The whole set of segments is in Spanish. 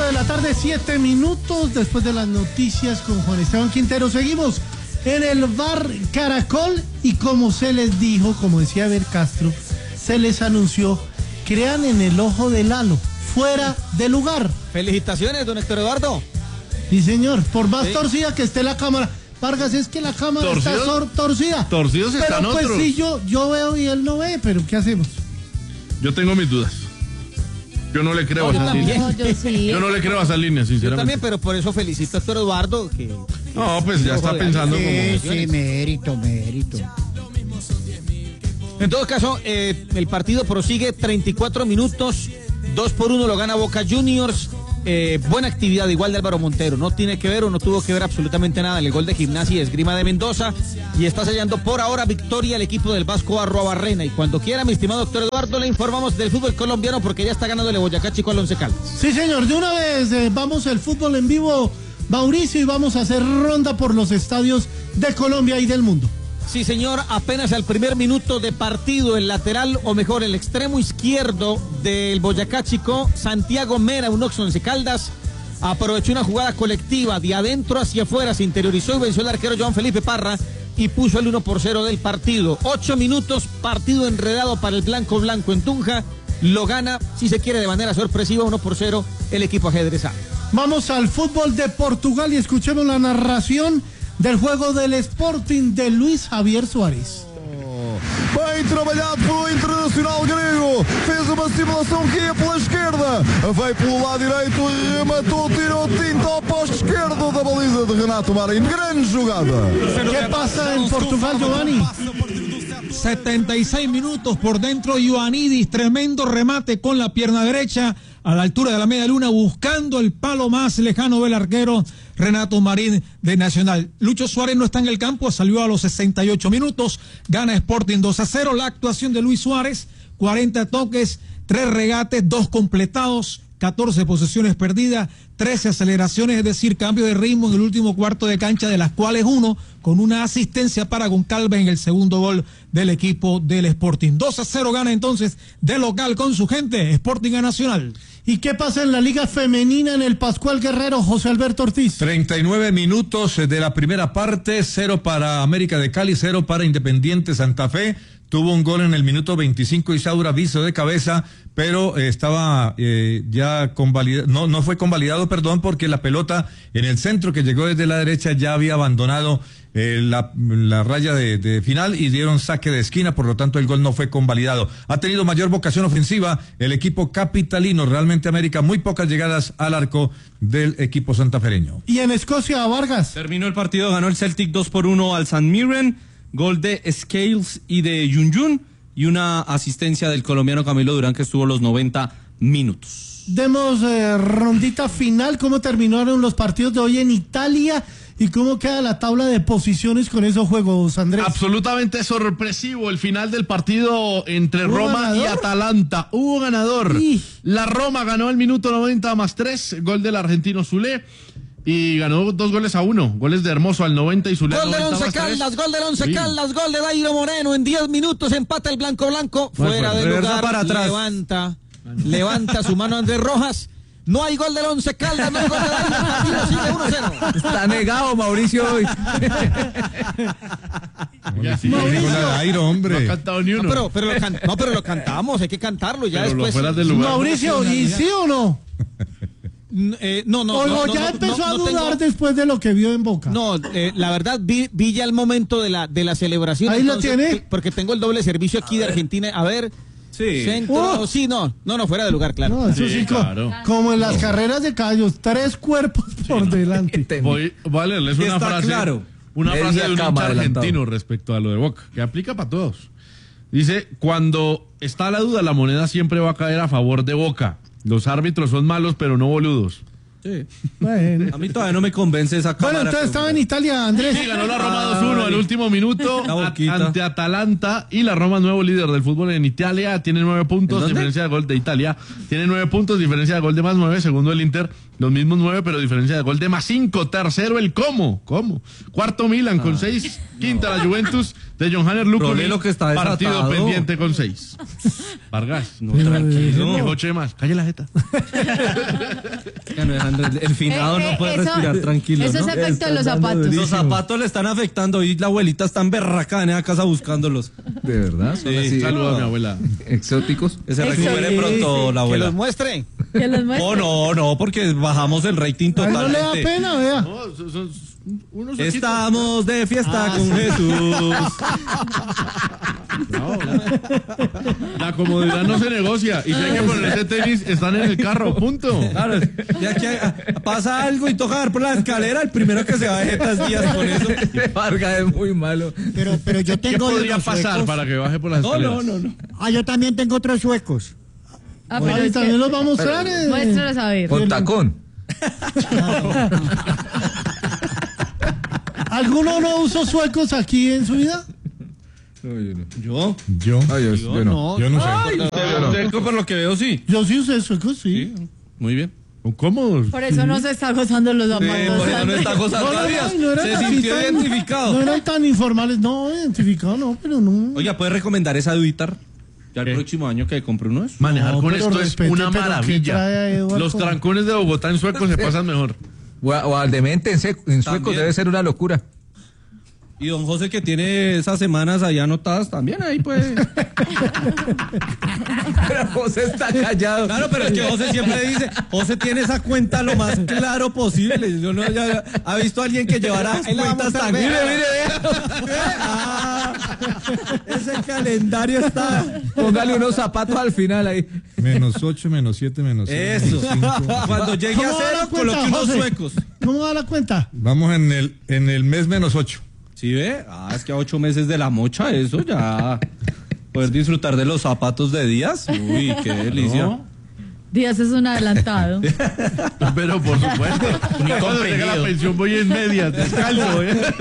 de la tarde, 7 minutos después de las noticias con Juan Esteban Quintero. Seguimos en el bar Caracol y como se les dijo, como decía Eber Castro, se les anunció, crean en el ojo de Lalo, fuera de lugar. Felicitaciones, don Héctor Eduardo. Sí, señor, por más torcida que esté la cámara. Vargas, es que la cámara está torcida. Torcidos están pero pues otros. sí, yo veo y él no ve, pero ¿qué hacemos? Yo tengo mis dudas. Yo no le creo a esas líneas. Yo no le creo a esas líneas, sinceramente. Yo también, pero por eso felicito a Héctor Eduardo. No, pues ya está pensando como... Sí, mérito. En todo caso, el partido prosigue 34 minutos, 2-1 lo gana Boca Juniors. Buena actividad igual de Álvaro Montero, no tiene que ver o no tuvo que ver absolutamente nada en el gol de Gimnasia y Esgrima de Mendoza, y está sellando por ahora victoria el equipo del Vasco Arruabarrena. Y cuando quiera, mi estimado doctor Eduardo, le informamos del fútbol colombiano porque ya está ganando el Boyacá Chico al Once Caldas. Sí, señor, de una vez vamos al fútbol en vivo, Mauricio, y vamos a hacer ronda por los estadios de Colombia y del mundo. Sí, señor, apenas al primer minuto de partido, el lateral, o mejor, el extremo izquierdo del Boyacá Chico, Santiago Mera, un Once Caldas, aprovechó una jugada colectiva de adentro hacia afuera, se interiorizó y venció al arquero Joan Felipe Parra y puso el 1-0 del partido. 8 minutos, partido enredado para el blanco en Tunja, lo gana, si se quiere, de manera sorpresiva, 1-0 el equipo ajedrezado. Vamos al fútbol de Portugal y escuchemos la narración del juego del Sporting de Luis Javier Suárez. Bem trabalhado pelo Internacional grego, fez uma simulação que ia pela esquerda, veio pelo lado direito e rematou, tirou tinta ao posto esquerdo da baliza de Renato Marinho. Grande jugada. ¿Qué pasa en Portugal, Giovanni? 76 minutos por dentro, Ioannidis, tremendo remate con la pierna derecha a la altura de la media luna, buscando el palo más lejano del arquero Renato Marín de Nacional. Lucho Suárez no está en el campo, salió a los 68 minutos, gana Sporting 2-0, la actuación de Luis Suárez, 40 toques, 3 regates, 2 completados, 14 posesiones perdidas, 13 aceleraciones, es decir, cambio de ritmo en el último cuarto de cancha, de las cuales uno con una asistencia para Goncalves en el segundo gol del equipo del Sporting. 2-0 gana entonces de local con su gente Sporting a Nacional. ¿Y qué pasa en la Liga Femenina en el Pascual Guerrero, José Alberto Ortiz? 39 minutos de la primera parte, 0 para América de Cali, 0 para Independiente Santa Fe. Tuvo un gol en el minuto 25 Isaura Viso de cabeza, pero estaba ya convalidado, no fue convalidado, perdón, porque la pelota en el centro que llegó desde la derecha ya había abandonado la raya de final y dieron saque de esquina, por lo tanto el gol no fue convalidado. Ha tenido mayor vocación ofensiva el equipo capitalino, realmente América, muy pocas llegadas al arco del equipo santafereño. Y en Escocia, Vargas. Terminó el partido, ganó el Celtic 2-1 al St. Mirren, gol de Scales y de Yun y una asistencia del colombiano Camilo Durán que estuvo los 90 minutos. Demos rondita final, cómo terminaron los partidos de hoy en Italia y cómo queda la tabla de posiciones con esos juegos, Andrés. Absolutamente sorpresivo el final del partido entre Roma y Atalanta. Hubo ganador. La Roma ganó el minuto 90 más 3, gol del argentino Zule. Y ganó 2-1, goles de Hermoso al 90 y Zule al 90 Once más 3. Caldas, gol del Once Caldas, gol de Dairo Moreno, en 10 minutos empata el blanco, fuera de lugar, para atrás. levanta su mano Andrés Rojas. No hay gol del Once Caldas, no hay gol de Dairo, sigue 1-0. Está negado Mauricio hoy. Mauricio, hombre. No ha cantado ni uno. Pero lo cantamos, hay que cantarlo ya pero después. Del lugar. Mauricio, ¿y sí o no? No, ya empezó a dudar después de lo que vio en Boca. No, la verdad vi ya el momento de la celebración. Ahí entonces, lo tiene. Porque tengo el doble servicio aquí de Argentina. A ver. Sí. Centro, sí, no, fuera de lugar, claro. No, eso sí, claro. Como en las carreras de caballos, 3 cuerpos por delante. Voy a leerles una frase. Claro. Una frase de un hincha argentino respecto a lo de Boca, que aplica para todos. Dice, cuando está la duda, la moneda siempre va a caer a favor de Boca. Los árbitros son malos, pero no boludos. Sí. Bueno. A mí todavía no me convence esa cámara. Bueno, entonces estaba en Italia, Andrés. Sí, ganó la Roma 2-1 al último minuto ante Atalanta, y la Roma, nuevo líder del fútbol en Italia, tiene 9 puntos, diferencia de gol de Italia, tiene 9 puntos, diferencia de gol de más 9, segundo el Inter, los mismos 9, pero diferencia de gol de más 5, tercero el Como, cuarto Milan con 6, quinta la Juventus de Johannes Lukovic, partido pendiente con 6. Vargas, no, tranquilo. Dijo Chemas, calle la jeta. El finado no puede respirar tranquilo. Eso es efecto de los zapatos. Los zapatos le están afectando y la abuelita está en berraca en esa casa buscándolos. ¿De verdad? Sí, saludos a mi abuela. ¿Exóticos? Que se recupere pronto la abuela. Que los muestre. Que los muestre. No, porque bajamos el rating totalmente. No le da pena, vea. No, son unos Estamos de fiesta con Jesús. No, la comodidad no se negocia. Y si hay que poner ese tenis, están en el carro, punto. Claro, ya que pasa algo y toca dar por la escalera, el primero que se va de jetas días con eso. Vargas es muy malo. Pero yo ¿Qué tengo podría unos pasar suecos. para que baje por las escaleras? No. Ah, yo también tengo otros suecos. Ah, Bueno, pero y es también que- los va a mostrar. Muéstralos a ver. Con tacón. ¿Alguno no usó suecos aquí en su vida? ¿Yo? Yo no. Yo no sé. Usted, por lo que veo, sí. Yo sí usé suecos, sí. Muy bien. ¿Cómo? Por eso no se está gozando los zapatos. Por eso no está gozando a días. Se sintió identificado. No eran tan informales, no, identificado no, pero no. Oiga, ¿puede recomendar esa Duitar? Ya el próximo año que compre uno es. Manejar No, con pero esto respete, es una pero ¿qué maravilla. trae Eduardo? Los trancones de Bogotá en sueco se pasan mejor. O al demente en sueco También. debe ser una locura. Y don José, que tiene esas semanas allá anotadas también, ahí puede. Pero José está callado. Claro, pero es que José siempre dice, José tiene esa cuenta lo más claro posible. Yo no, ya, ¿ha visto a alguien que llevará Ahí la vamos cuentas a tan... ver. Ese calendario está... Póngale unos zapatos al final ahí. -8, -7, -6. Eso. Cuando llegue a ¿Cómo da la cero, cuenta, coloque unos José? suecos. ¿Cómo da la cuenta? Vamos en el mes -8. ¿Sí ve? Es que a 8 meses de la mocha, eso ya... Poder disfrutar de los zapatos de Díaz. Uy, qué delicia. Díaz es un adelantado. Pero por supuesto. Cuando llega la pensión voy en medias, descalzo.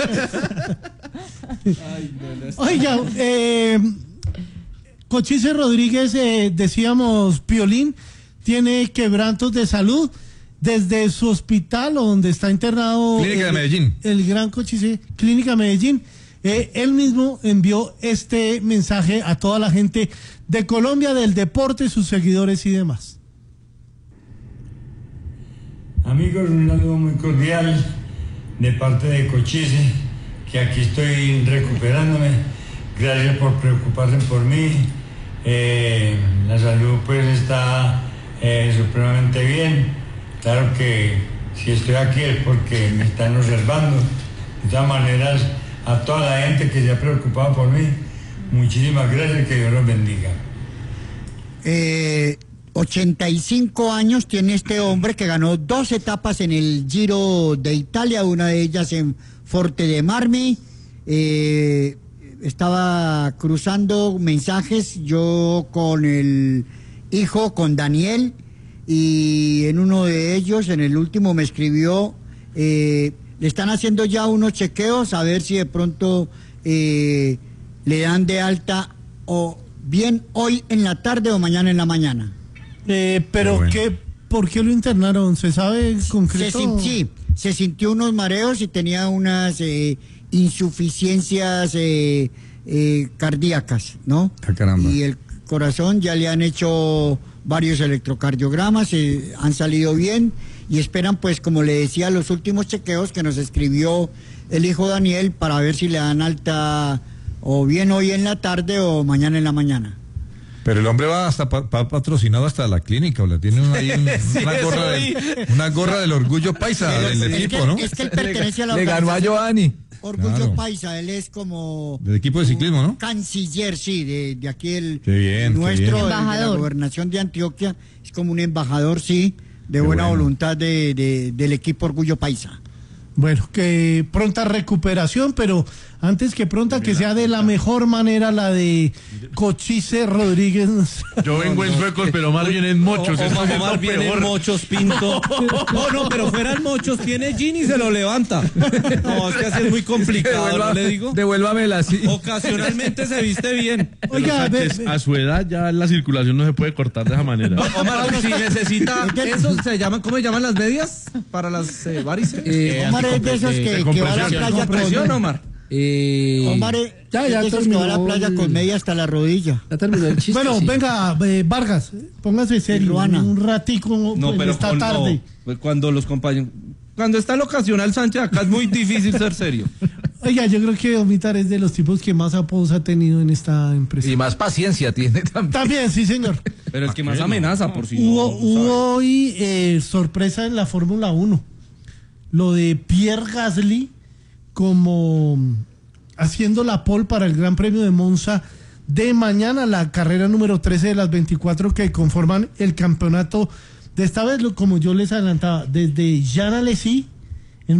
Oiga, Cochise Rodríguez, decíamos, Piolín, tiene quebrantos de salud desde su hospital o donde está internado. Clínica de Medellín. El gran Cochise, Clínica Medellín. Él mismo envió este mensaje a toda la gente de Colombia, del deporte, sus seguidores y demás. Amigos, un saludo muy cordial de parte de Cochise, que aquí estoy recuperándome. Gracias por preocuparse por mí. La salud pues está supremamente bien. Claro que si estoy aquí es porque me están observando. De todas maneras, a toda la gente que se ha preocupado por mí, muchísimas gracias, que Dios los bendiga. 85 años tiene este hombre que ganó 2 etapas en el Giro de Italia, una de ellas en Forte de Marmi. Estaba cruzando mensajes yo con el hijo, con Daniel, y en uno de ellos, en el último, me escribió, le están haciendo ya unos chequeos a ver si de pronto le dan de alta o bien hoy en la tarde o mañana en la mañana. Pero bueno. ¿por qué lo internaron? ¿Se sabe concreto? Sí, se sintió unos mareos y tenía unas insuficiencias cardíacas, ¿no? Ah, caramba. Y el corazón ya le han hecho varios electrocardiogramas, han salido bien y esperan, pues, como le decía, los últimos chequeos que nos escribió el hijo Daniel para ver si le dan alta o bien hoy en la tarde o mañana en la mañana. Pero el hombre va hasta patrocinado hasta la clínica, o le tiene Sí, una gorra del orgullo paisa del equipo, ¿no? Es que él pertenece a la Le ganó a Giovanni. Orgullo Claro. Paisa, él es como Del equipo de ciclismo, ¿no? canciller, sí, de aquí el Qué bien, qué nuestro, bien. el de la Embajador. gobernación de Antioquia, es como un embajador, sí, de buena bueno. voluntad del equipo Orgullo Paisa. Bueno, que pronta recuperación, pero antes que pronta, que sea de la mejor manera la de Cochise Rodríguez. Yo vengo en suecos, pero más bien en mochos. Omar viene en mochos, Pinto. No, pero fuera en mochos, tiene jean y se lo levanta. No, es que así es muy complicado, ¿no le digo? Devuélvamela así. Ocasionalmente se viste bien. Oiga, A su edad ya la circulación no se puede cortar de esa manera. Omar, si necesita eso, ¿cómo se llaman las medias para las varices? Omar es de esos que va a la playa ¿Compresión, Omar? Omar es de esos que va a la playa con media hasta la rodilla. Ya terminó el chiste. Bueno, sí. venga, Vargas, póngase serio, Ruana. un ratico No, pero esta tarde. no, cuando los compañeros... Cuando está el ocasional Sánchez, acá es muy difícil ser serio. Oiga, yo creo que Omitar es de los tipos que más apodos ha tenido en esta empresa. Y más paciencia tiene también. También, sí, señor. Pero el que más amenaza, por si Hubo hoy sorpresa en la Fórmula 1. Lo de Pierre Gasly como haciendo la pole para el Gran Premio de Monza de mañana, la carrera número 13 de las 24 que conforman el campeonato de esta vez, como yo les adelantaba, desde Jean Alesi en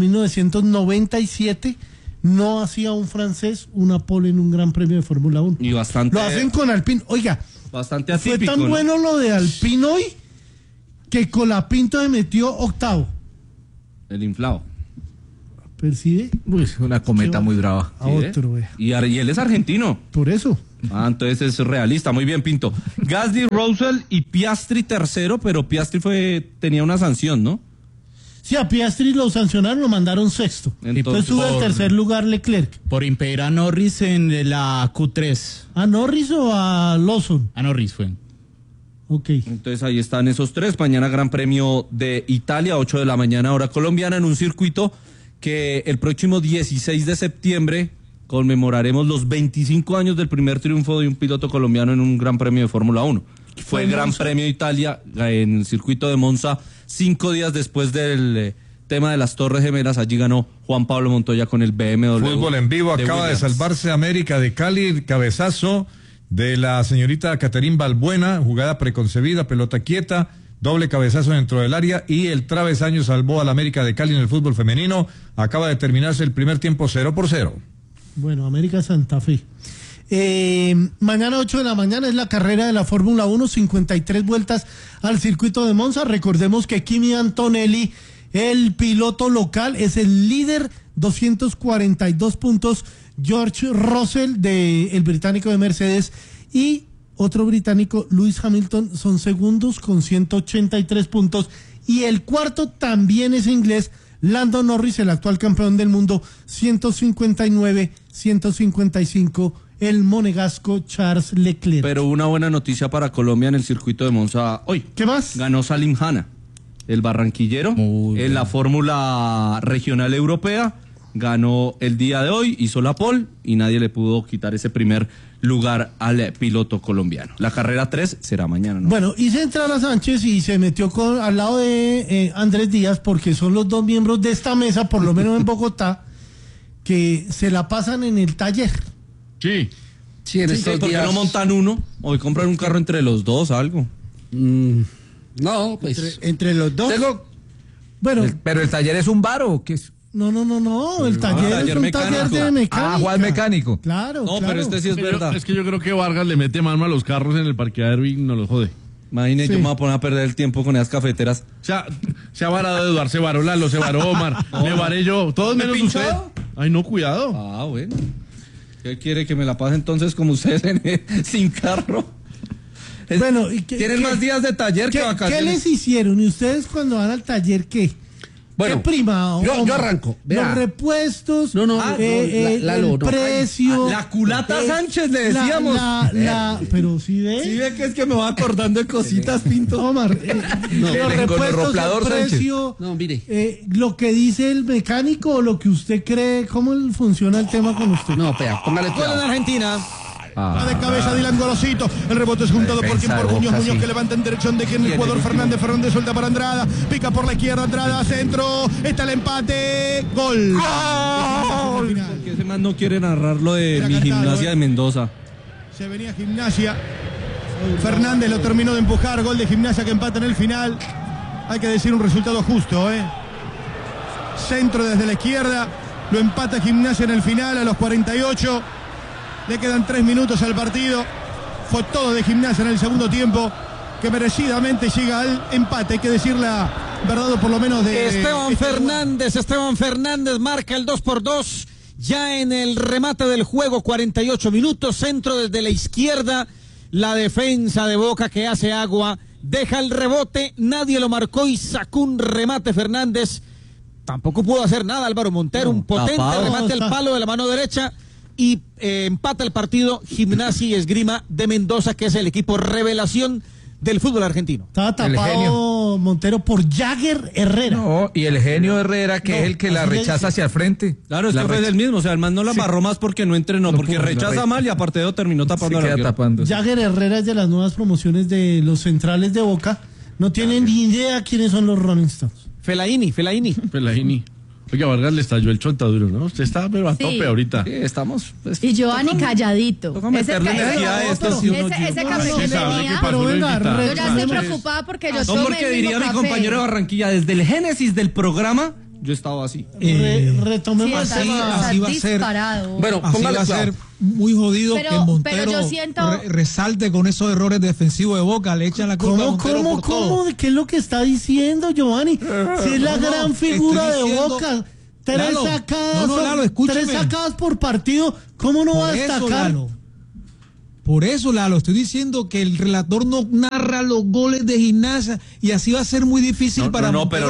1997 no hacía un francés una pole en un Gran Premio de Fórmula 1. Y bastante... Lo hacen con Alpine. Oiga, bastante atípico, fue tan ¿no? bueno lo de Alpine hoy que Colapinto se metió octavo. El inflado. ¿Percibe? Uy, una cometa muy brava. A otro, Y él es argentino. Por eso. Ah, entonces es realista, muy bien, Pinto. Gasly, Russell y Piastri tercero, pero Piastri tenía una sanción, ¿no? Sí, a Piastri lo sancionaron, lo mandaron sexto. Entonces sube al tercer lugar Leclerc. Por impedir a Norris en la Q3. ¿A Norris o a Lawson? A Norris fue. Ok. Entonces ahí están esos tres. Mañana Gran Premio de Italia, 8 de la mañana, hora colombiana, en un circuito que el próximo 16 de septiembre conmemoraremos los 25 años del primer triunfo de un piloto colombiano en un Gran Premio de Fórmula 1. Fue Gran Premio de Italia en el circuito de Monza, 5 días después del tema de las Torres Gemelas. Allí ganó Juan Pablo Montoya con el BMW. Fútbol en vivo, acaba de salvarse América de Cali, cabezazo de la señorita Caterín Balbuena, jugada preconcebida, pelota quieta, doble cabezazo dentro del área y el travesaño salvó al América de Cali en el fútbol femenino. Acaba de terminarse el primer tiempo 0-0. Bueno, América Santa Fe. Mañana 8 de la mañana es la carrera de la Fórmula 1, 53 vueltas al circuito de Monza. Recordemos que Kimi Antonelli, el piloto local, es el líder, 242 puntos. George Russell, el británico de Mercedes, y otro británico, Lewis Hamilton, son segundos con 183 puntos. Y el cuarto también es inglés, Lando Norris, el actual campeón del mundo, 159, 155, el monegasco Charles Leclerc. Pero una buena noticia para Colombia en el circuito de Monza hoy. ¿Qué más? Ganó Salim Hanna, el barranquillero, en la Fórmula Regional Europea. Ganó el día de hoy, hizo la pole y nadie le pudo quitar ese primer lugar al piloto colombiano. La carrera 3 será mañana, ¿no? Bueno, hice entrar a Sánchez y se metió al lado de Andrés Díaz, porque son los dos miembros de esta mesa, por lo menos en Bogotá, que se la pasan en el taller. Sí. Sí, en estos ¿Por qué días... no montan uno? Hoy compran un carro entre los dos, algo. No, pues... Entre los dos. Bueno, Pero el taller es un bar o qué es. no, el taller es taller un mecánico. taller de mecánica. Ah, Juan Mecánico. Claro, No, claro. pero este sí es verdad. Es que yo creo que Vargas le mete mano a los carros en el parqueadero y no los jode. Imagínate, Sí. yo me voy a poner a perder el tiempo con esas cafeteras. Se ha varado Eduardo, se varó Lalo, se varó Omar, me varé yo, todos ¿Me menos pinchado? usted. Ay, no, cuidado. Ah, bueno. ¿Qué quiere que me la pase entonces como ustedes sin carro? Bueno, Tienen más días de taller que ¿qué vacaciones. les hicieron? ¿Y ustedes cuando van al taller qué? Bueno, ¿qué prima? yo arranco. Vea. Los repuestos, No, el no. precio. La culata Sánchez le decíamos. Pero si ve. Sí ve que es que me va acordando de cositas, Pinto. Omar, los con el repuestos, roplador el Sánchez. precio, No, mire. lo que dice el mecánico o lo que usted cree, ¿cómo funciona el tema con usted? No, pea, póngale Gol en cuidado. Argentina. Va de cabeza Dylan Golosito. El rebote es juntado por quien, por Muñoz. Muñoz que levanta en dirección de quien, el jugador Fernández. Fernández suelta para Andrada. Pica por la izquierda. Andrada, centro. Está el empate. Gol. Porque ese man no quiere narrar lo de Era mi cantado, Gimnasia de Mendoza. Se venía Gimnasia. Fernández lo terminó de empujar. Gol de Gimnasia que empata en el final. Hay que decir un resultado justo, centro desde la izquierda, lo empata Gimnasia en el final a los 48. Le quedan 3 minutos al partido. Fue todo de Gimnasia en el segundo tiempo, que merecidamente llega al empate, hay que decir la verdad, o por lo menos de Esteban Fernández marca el 2-2 ya en el remate del juego, 48 minutos, centro desde la izquierda, la defensa de Boca que hace agua, deja el rebote, nadie lo marcó y sacó un remate Fernández, tampoco pudo hacer nada Álvaro Montero, un potente remate al palo de la mano derecha y empata el partido Gimnasia y Esgrima de Mendoza, que es el equipo revelación del fútbol argentino. Estaba tapado Montero por Jagger Herrera. No, y el genio Herrera, que es el que la rechaza hacia el frente. Claro, es que fue del mismo, o sea, el man no la amarró más porque no entrenó, porque rechaza mal y aparte de eso terminó tapando la tapando. Jagger Herrera es de las nuevas promociones de los centrales de Boca. No tienen ni idea quiénes son los Rolling Stones. Fellaini. Oiga, Vargas le estalló el chontaduro, ¿no? Usted está pero a tope ahorita. Sí, estamos. Y Giovanni calladito. Ese café que tenía. Pero venga, yo ya estoy preocupada porque yo tomé porque diría mi compañero de Barranquilla, desde el génesis del programa, yo estaba así. Retomemos así va a ser. Bueno, Así póngale va a ser muy jodido Pero- que Montero pero yo siento- resalte con esos errores defensivos de Boca, le echan la culpa a Montero por todo. ¿Cómo? ¿Qué es lo que está diciendo Giovanni? Si es la gran figura estoy de diciendo- Boca. Tres Lalo, sacadas, Lalo, escúcheme. 3 sacadas por partido. ¿Cómo no va a destacar? Por eso, Lalo, estoy diciendo que el relator no narra los goles de Gimnasia y así va a ser muy difícil para Montero.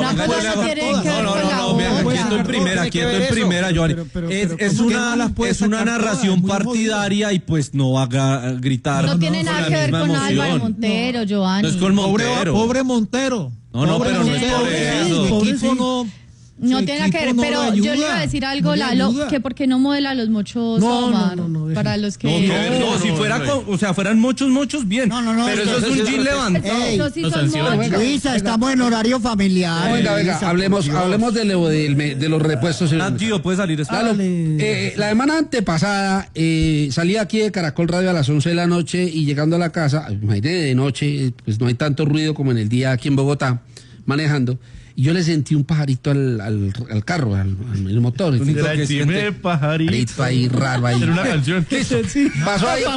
Quieto en primera, Giovanni. Es una narración partidaria y pues no va a gritar. No tiene nada que ver con Álvaro Montero, Giovanni. No es con Montero. Pobre Montero. No, pero no es por eso. El equipo No tiene nada que ver, pero yo le iba a decir algo, Lalo, que porque no modela los muchos Omar, para los que... Si fueran muchos, bien. Pero eso es un gin levantado. Eso sí son muchos. Luisa, estamos en horario familiar. Venga, hablemos de los repuestos. Tío, puede salir. Lalo, la semana antepasada salí aquí de Caracol Radio a las 11 de la noche y llegando a la casa, imagínate de noche, pues no hay tanto ruido como en el día aquí en Bogotá, manejando. Y yo le sentí un pajarito al carro, al motor. Pajarito ahí raro ahí. Era una canción. Pasó ahí,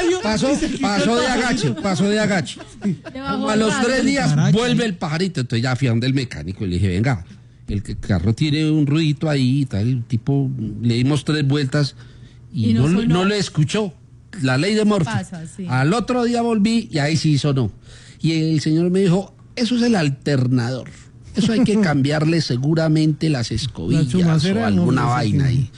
pasó de agache. A los 3 días vuelve el pajarito. Entonces ya fui a donde el mecánico y le dije, venga, el carro tiene un ruidito ahí y tal. El tipo, le dimos 3 vueltas y no le escuchó. La ley de Murphy. Al otro día volví y ahí sí sonó. Y el señor me dijo, eso es el alternador. Eso hay que cambiarle seguramente las escobillas o alguna vaina ahí.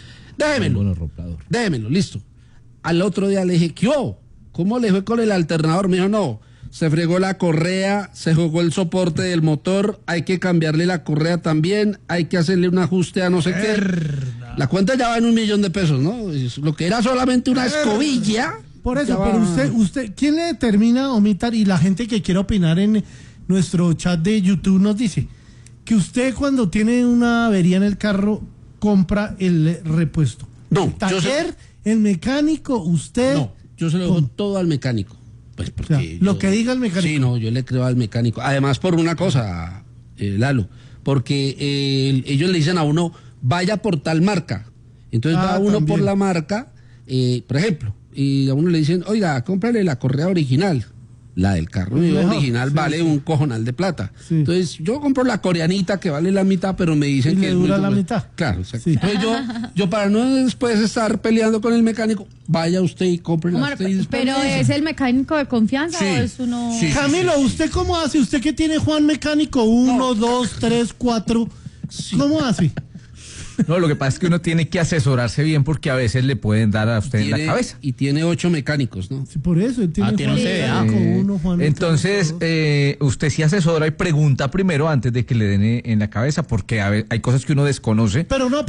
Déjemelo, listo. Al otro día le dije, ¿qué hubo? ¿Cómo le fue con el alternador? Me dijo, no, se fregó la correa, se jugó el soporte del motor, hay que cambiarle la correa también, hay que hacerle un ajuste a no sé qué. La cuenta ya va en $1.000.000, ¿no? Lo que era solamente una escobilla. Por eso, pero usted, ¿quién le determina, Omitar, y la gente que quiera opinar en nuestro chat de YouTube nos dice que usted cuando tiene una avería en el carro compra el repuesto? No, el taller, el mecánico, usted. No, yo se lo dejo todo al mecánico. Pues porque o sea, lo que diga el mecánico. Sí, no, yo le creo al mecánico. Además, por una cosa, Lalo, porque ellos le dicen a uno, vaya por tal marca. Entonces va uno por la marca, por ejemplo, y a uno le dicen, oiga, cómprale la correa original. La del carro original vale un cojonal de plata. Sí. Entonces, yo compro la coreanita que vale la mitad, pero me dicen que dura la mitad. Claro, exacto. Sí. Entonces, yo para no después estar peleando con el mecánico, vaya usted y compre la usted. Pero ¿es el mecánico de confianza o es uno...? Sí, Camilo, ¿usted cómo hace? ¿Usted que tiene Juan Mecánico 1, 2, 3, 4? ¿Cómo hace? No, lo que pasa es que uno tiene que asesorarse bien porque a veces le pueden dar a usted en la cabeza. Y tiene 8 mecánicos, ¿no? Sí, por eso. Tiene Juan entonces, usted se asesora y pregunta primero antes de que le den en la cabeza porque hay cosas que uno desconoce.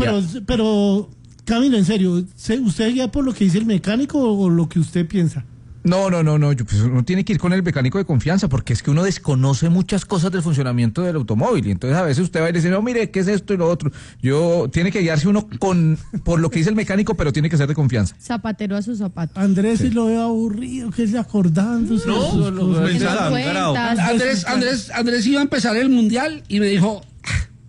Pero Camilo, en serio, ¿usted guía por lo que dice el mecánico o lo que usted piensa? No, pues uno tiene que ir con el mecánico de confianza porque es que uno desconoce muchas cosas del funcionamiento del automóvil y entonces a veces usted va y le dice, no, mire, ¿qué es esto y lo otro? Tiene que guiarse uno por lo que dice el mecánico, pero tiene que ser de confianza. Zapatero a sus zapatos. Andrés, si lo veo aburrido, que es acordándose. Andrés iba a empezar el mundial y me dijo,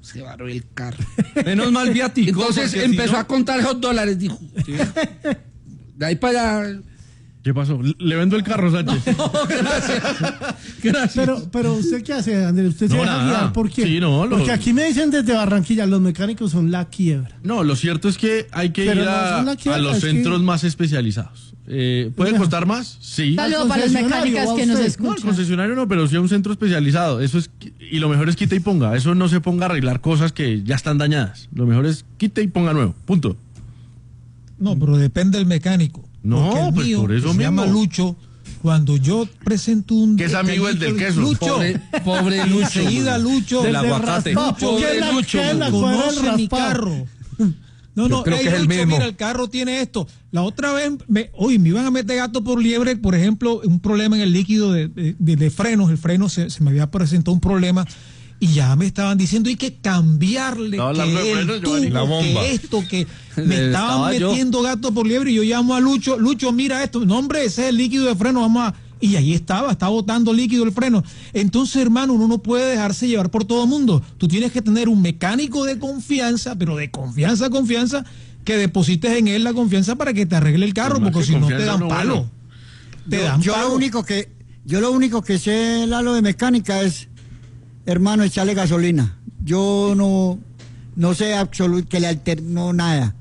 Se varó el carro. Menos mal viático. Entonces empezó a contar esos dólares, dijo. Sí. De ahí para allá. ¿Qué pasó? Le vendo el carro, Sánchez. No, gracias. Gracias. Pero ¿usted qué hace, Andrés? ¿Usted se deja guiar? ¿Por qué? Sí, Porque aquí me dicen desde Barranquilla, los mecánicos son la quiebra. No, lo cierto es que hay que ir a los centros más especializados. ¿Puede costar más? Sí. Saludos para las mecánicas que nos escuchan. No, el concesionario no, pero sí a un centro especializado. Eso es, y lo mejor es quita y ponga. Eso no se ponga a arreglar cosas que ya están dañadas. Lo mejor es quita y ponga nuevo. Punto. No, pero depende del mecánico. No, pues mío, por eso mismo. Se llama Lucho. Cuando yo presento un... Que es amigo del queso. Lucho. Pobre Lucho. Enseguida Lucho. Del aguacate. Pobre Lucho. Conoce mi carro. No, creo que es el mismo. Mira, el carro tiene esto. La otra vez, me iban a meter gato por liebre, por ejemplo, un problema en el líquido de frenos. El freno se me había presentado un problema. Y ya me estaban diciendo hay que cambiarle, que el tubo, que esto, que me estaban metiendo gato por liebre. Y yo llamo a Lucho, mira esto, no hombre, ese es el líquido de freno, vamos a... Y ahí está botando líquido el freno. Entonces, hermano, uno no puede dejarse llevar por todo el mundo. Tú tienes que tener un mecánico de confianza, pero de confianza, que deposites en él la confianza para que te arregle el carro, porque si no te dan palo. Yo lo único que sé, Lalo, de mecánica es... Hermano, echarle gasolina. Yo no sé absolutamente que le alterno nada.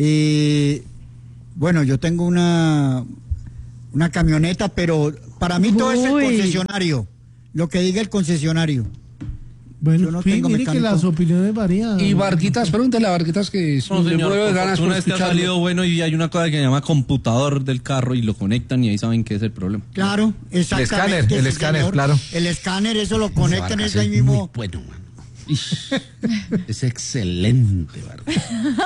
Bueno, yo tengo una camioneta, pero para mí todo es el concesionario. Lo que diga el concesionario. Bueno, yo no tengo mire mecánico. Que las opiniones varían. Y Varguitas, pregúntale a Varguitas que es un señor, de ganas una vez que ha salido bueno y hay una cosa que se llama computador del carro y lo conectan y ahí saben qué es el problema. Claro, exactamente. El escáner, claro. El escáner, eso lo conectan, es ahí mismo. Muy bueno, mano. Es excelente, Vargas.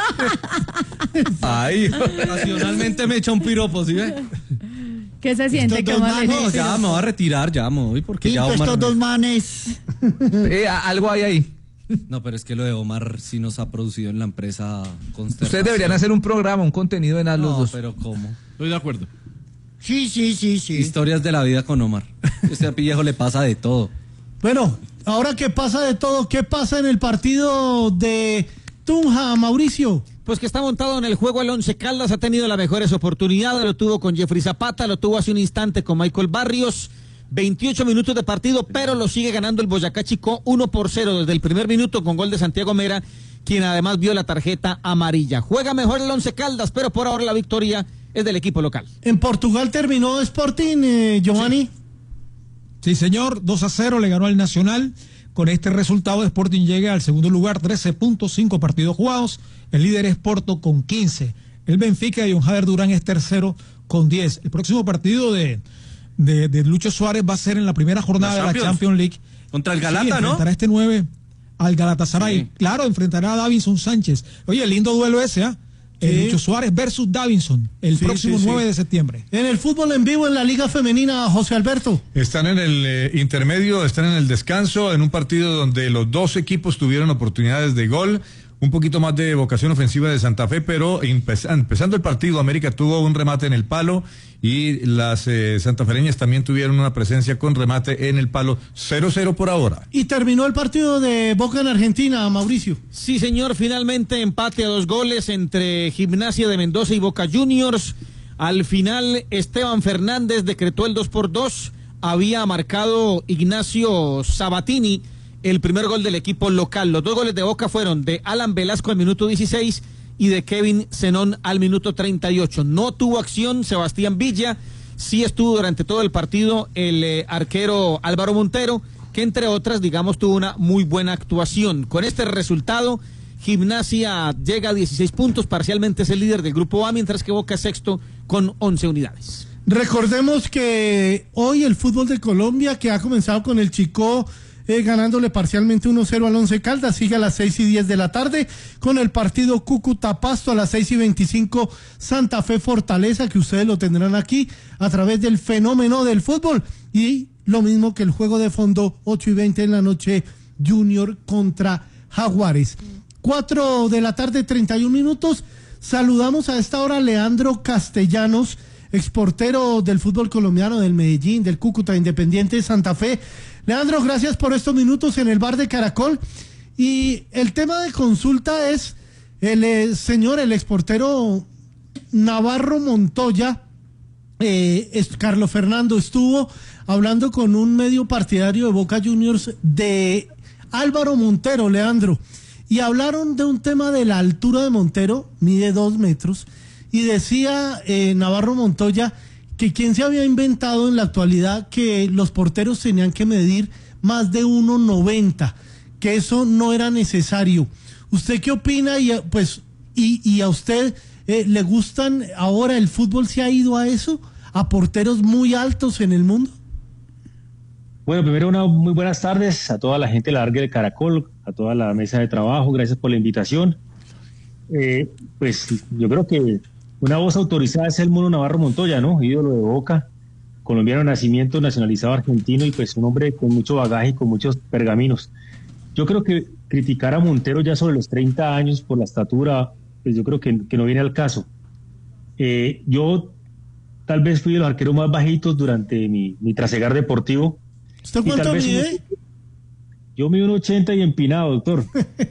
Ahí, nacionalmente me echa un piropo, ¿sí ve? ¿Qué se siente? ¿Qué mal? No, ya me voy a retirar, ya me voy porque ya Omar... estos dos manes. Algo hay ahí. No, pero es que lo de Omar sí nos ha producido en la empresa consternación. Ustedes deberían hacer un programa, un contenido en los dos. No, pero ¿cómo? Estoy de acuerdo. Sí. Historias de la vida con Omar. Este viejo le pasa de todo. Bueno, ahora que pasa de todo, ¿qué pasa en el partido de Tunja, Mauricio? Pues que está montado en el juego el Once Caldas, ha tenido las mejores oportunidades, lo tuvo con Jeffrey Zapata, lo tuvo hace un instante con Michael Barrios, 28 minutos de partido, pero lo sigue ganando el Boyacá Chicó 1-0 desde el primer minuto con gol de Santiago Mera, quien además vio la tarjeta amarilla. Juega mejor el Once Caldas, pero por ahora la victoria es del equipo local. En Portugal terminó Sporting, Giovanni. Sí, señor, 2-0 le ganó al Nacional. Con este resultado, Sporting llega al segundo lugar, 13.5 partidos jugados. El líder es Porto con 15. El Benfica de John Jader Durán es tercero con 10. El próximo partido de Lucho Suárez va a ser en la primera jornada de la Champions League. Contra el Galata, ¿no? Enfrentará este 9 al Galatasaray. Sí. Claro, enfrentará a Davinson Sánchez. Oye, lindo duelo ese, ¿ah? Lucho Suárez versus Davinson, el próximo 9 de septiembre. En el fútbol en vivo en la Liga Femenina, José Alberto. Están en el intermedio, están en el descanso, en un partido donde los dos equipos tuvieron oportunidades de gol. Un poquito más de vocación ofensiva de Santa Fe, pero empezando el partido, América tuvo un remate en el palo y las santafereñas también tuvieron una presencia con remate en el palo. 0-0 por ahora. Y terminó el partido de Boca en Argentina, Mauricio. Sí, señor, finalmente empate a 2 goles entre Gimnasia de Mendoza y Boca Juniors. Al final, Esteban Fernández decretó el 2-2. Había marcado Ignacio Sabatini el primer gol del equipo local. Los 2 goles de Boca fueron de Alan Velasco al minuto 16 y de Kevin Zenón al minuto 38. No tuvo acción Sebastián Villa, sí estuvo durante todo el partido el arquero Álvaro Montero, que entre otras, digamos, tuvo una muy buena actuación. Con este resultado, Gimnasia llega a 16 puntos, parcialmente es el líder del grupo A, mientras que Boca es sexto con 11 unidades. Recordemos que hoy el fútbol de Colombia, que ha comenzado con el Chicó, ganándole parcialmente 1-0 al Once Caldas, sigue a las 6:10 de la tarde con el partido Cúcuta Pasto a las 6:25 Santa Fe Fortaleza, que ustedes lo tendrán aquí a través del fenómeno del fútbol, y lo mismo que el juego de fondo 8:20 en la noche, Junior contra Jaguares. 4 de la tarde, 31 minutos. Saludamos a esta hora a Leandro Castellanos, exportero del fútbol colombiano, del Medellín, del Cúcuta, Independiente Santa Fe. Leandro, gracias por estos minutos en el bar de Caracol. Y el tema de consulta es el exportero Navarro Montoya. Carlos Fernando estuvo hablando con un medio partidario de Boca Juniors de Álvaro Montero, Leandro, y hablaron de un tema de la altura de Montero, mide 2 metros, y decía Navarro Montoya que quien se había inventado en la actualidad que los porteros tenían que medir más de 1,90, que eso no era necesario. ¿Usted qué opina? Y a usted le gustan ahora, el fútbol se ha ido a eso, a porteros muy altos en el mundo. Bueno, primero unas muy buenas tardes a toda la gente de la Largue del Caracol, a toda la mesa de trabajo, gracias por la invitación. Pues yo creo que una voz autorizada es el Mono Navarro Montoya, ¿no? Ídolo de Boca, colombiano de nacimiento, nacionalizado argentino y pues un hombre con mucho bagaje y con muchos pergaminos. Yo creo que criticar a Montero ya sobre los 30 años por la estatura, pues yo creo que no viene al caso. Yo tal vez fui de los arqueros más bajitos durante mi trasegar deportivo. ¿Usted cuánto mide? Yo mido 1,80 y empinado, doctor.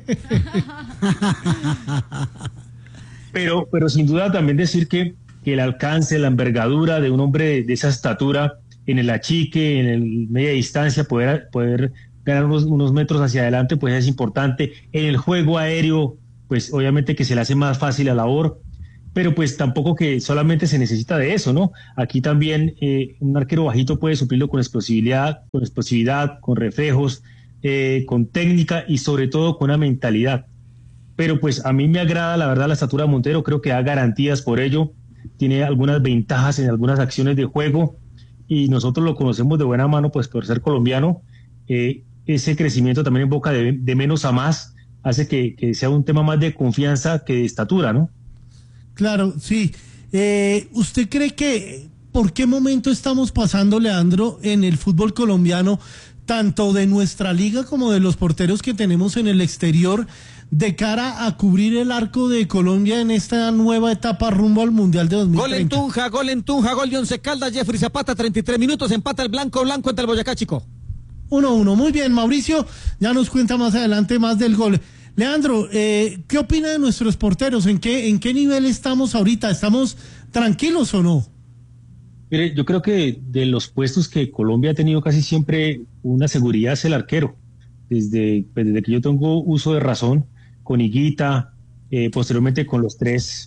pero sin duda también decir que el alcance, la envergadura de un hombre de esa estatura, en el achique, en el media distancia, poder ganar unos metros hacia adelante, pues es importante. En el juego aéreo, pues obviamente que se le hace más fácil la labor, pero pues tampoco que solamente se necesita de eso, ¿no? Aquí también un arquero bajito puede suplirlo con explosividad, con reflejos, con técnica y sobre todo con una mentalidad. Pero pues a mí me agrada, la verdad, la estatura de Montero, creo que da garantías por ello, tiene algunas ventajas en algunas acciones de juego y nosotros lo conocemos de buena mano, pues por ser colombiano, ese crecimiento también en Boca de menos a más hace que sea un tema más de confianza que de estatura, ¿no? Claro, sí. ¿Usted cree que por qué momento estamos pasando, Leandro, en el fútbol colombiano, tanto de nuestra liga como de los porteros que tenemos en el exterior, de cara a cubrir el arco de Colombia en esta nueva etapa rumbo al Mundial de 2030? Gol en Tunja, gol de Once Caldas, Jeffrey Zapata, 33 minutos, empata el blanco ante el Boyacá Chico. 1-1, muy bien, Mauricio ya nos cuenta más adelante más del gol. Leandro, ¿qué opina de nuestros porteros? ¿En qué nivel estamos ahorita? ¿Estamos tranquilos o no? Mire, yo creo que de los puestos que Colombia ha tenido casi siempre una seguridad es el arquero. Desde que yo tengo uso de razón, con Higuita, posteriormente con los 3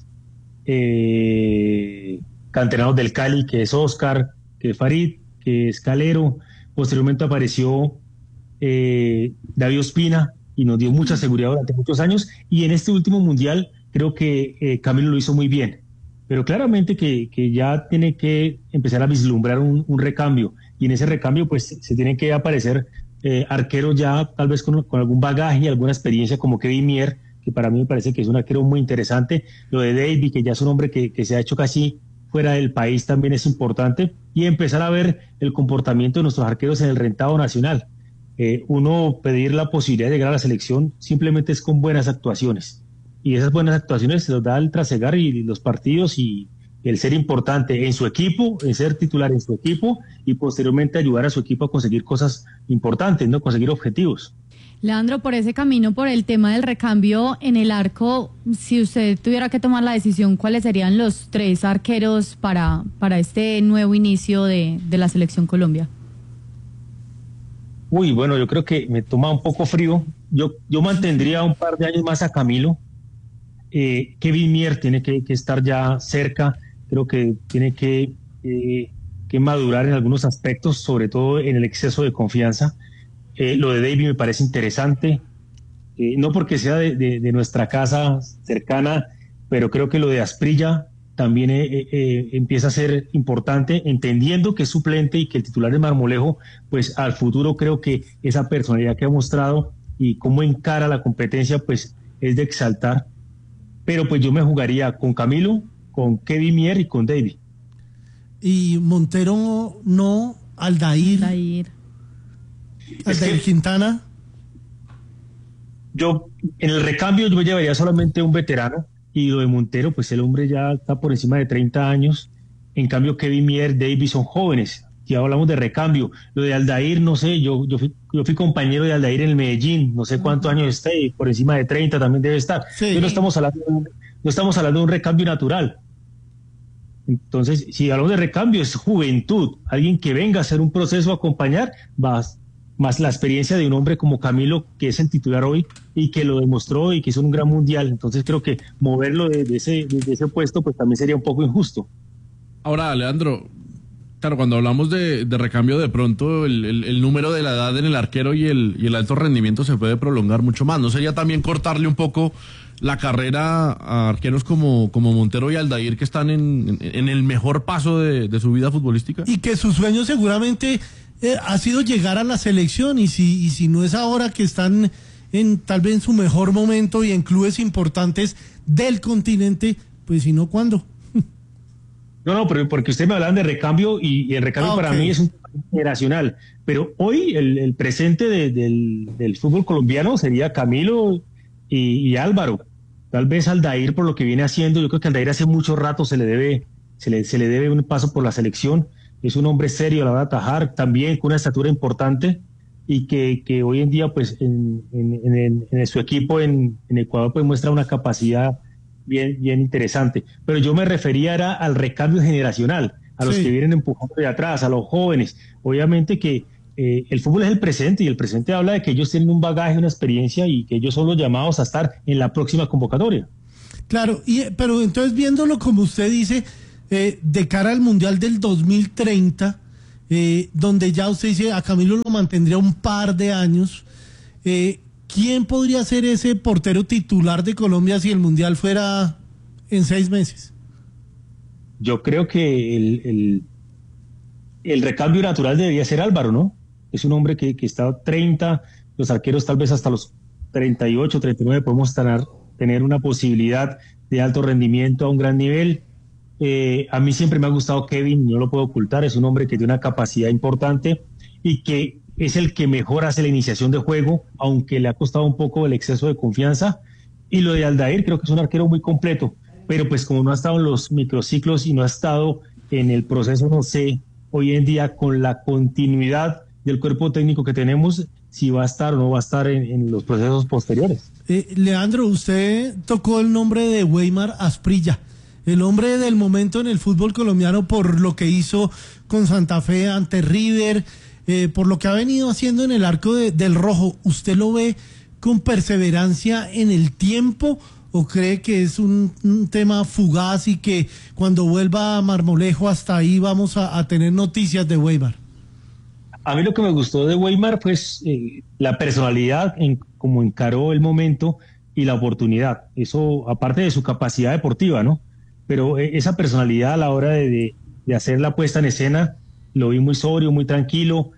canteranos del Cali, que es Oscar, que es Farid, que es Calero. Posteriormente apareció David Ospina, y nos dio mucha seguridad durante muchos años, y en este último mundial creo que Camilo lo hizo muy bien, pero claramente que ya tiene que empezar a vislumbrar un recambio, y en ese recambio pues se tienen que aparecer arqueros ya tal vez con algún bagaje y alguna experiencia, como Kevin Mier, que para mí me parece que es un arquero muy interesante. Lo de David, que ya es un hombre que se ha hecho casi fuera del país, también es importante, y empezar a ver el comportamiento de nuestros arqueros en el rentado nacional. Uno pedir la posibilidad de llegar a la selección simplemente es con buenas actuaciones, y esas buenas actuaciones se los da el trasegar y los partidos y el ser importante en su equipo, en ser titular en su equipo y posteriormente ayudar a su equipo a conseguir cosas importantes, ¿no? Conseguir objetivos. Leandro, por ese camino, por el tema del recambio en el arco, si usted tuviera que tomar la decisión, ¿cuáles serían los 3 arqueros para este nuevo inicio de la Selección Colombia? Uy, bueno, yo creo que me toma un poco frío. Yo mantendría un par de años más a Camilo. Kevin Mier tiene que estar ya cerca. Creo que tiene que madurar en algunos aspectos, sobre todo en el exceso de confianza. Lo de David me parece interesante, no porque sea de nuestra casa cercana, pero creo que lo de Asprilla también empieza a ser importante, entendiendo que es suplente y que el titular de Marmolejo, pues al futuro creo que esa personalidad que ha mostrado y cómo encara la competencia, pues es de exaltar. Pero pues yo me jugaría con Camilo, con Kevin Mier y con David. Y Montero no, Aldair Quintana. Yo en el recambio yo me llevaría solamente un veterano, y lo de Montero, pues el hombre ya está por encima de 30 años. En cambio Kevin Mier, David son jóvenes, Si hablamos de recambio, lo de Aldair, no sé, yo fui compañero de Aldair en el Medellín, no sé cuántos años esté, por encima de 30 también debe estar. Sí. No estamos hablando de un recambio natural. Entonces, si hablamos de recambio, es juventud, alguien que venga a hacer un proceso a acompañar, más la experiencia de un hombre como Camilo, que es el titular hoy y que lo demostró y que hizo un gran mundial. Entonces creo que moverlo desde ese puesto pues también sería un poco injusto. Ahora, Leandro, claro, cuando hablamos de recambio, de pronto el número de la edad en el arquero y el alto rendimiento se puede prolongar mucho más. ¿No sería también cortarle un poco la carrera a arqueros como Montero y Aldair, que están en el mejor paso de su vida futbolística? Y que su sueño seguramente ha sido llegar a la selección, y si no es ahora que están tal vez en su mejor momento y en clubes importantes del continente, pues si no, ¿cuándo? No, pero porque ustedes me hablan de recambio y el recambio para mí es un generacional. Pero hoy el presente del fútbol colombiano sería Camilo y Álvaro. Tal vez Aldair por lo que viene haciendo. Yo creo que Aldair hace mucho rato se le debe un paso por la selección. Es un hombre serio a la hora de atajar, también con una estatura importante, y que hoy en día pues en su equipo en Ecuador pues muestra una capacidad bien interesante. Pero yo me refería era al recambio generacional, a los que vienen empujando de atrás, a los jóvenes. Obviamente que el fútbol es el presente, y el presente habla de que ellos tienen un bagaje, una experiencia, y que ellos son los llamados a estar en la próxima convocatoria. Claro, pero entonces viéndolo como usted dice, de cara al Mundial del 2030, donde ya usted dice a Camilo lo mantendría un par de años, ¿quién podría ser ese portero titular de Colombia si el Mundial fuera en 6 meses? Yo creo que el recambio natural debería ser Álvaro, ¿no? Es un hombre que está 30, los arqueros tal vez hasta los 38, 39 podemos tener una posibilidad de alto rendimiento a un gran nivel. A mí siempre me ha gustado Kevin, no lo puedo ocultar, es un hombre que tiene una capacidad importante y que es el que mejor hace la iniciación de juego, aunque le ha costado un poco el exceso de confianza. Y lo de Aldair, creo que es un arquero muy completo, pero pues como no ha estado en los microciclos y no ha estado en el proceso, no sé, hoy en día con la continuidad del cuerpo técnico que tenemos, si va a estar o no va a estar en los procesos posteriores. Leandro, usted tocó el nombre de Weimar Asprilla, el hombre del momento en el fútbol colombiano por lo que hizo con Santa Fe ante River, por lo que ha venido haciendo en el arco del Rojo. ¿Usted lo ve con perseverancia en el tiempo o cree que es un tema fugaz y que cuando vuelva a Marmolejo hasta ahí vamos a tener noticias de Weimar? A mí lo que me gustó de Weimar pues la personalidad en cómo encaró el momento y la oportunidad. Eso aparte de su capacidad deportiva, ¿no? Pero esa personalidad a la hora de hacer la puesta en escena, lo vi muy sobrio, muy tranquilo,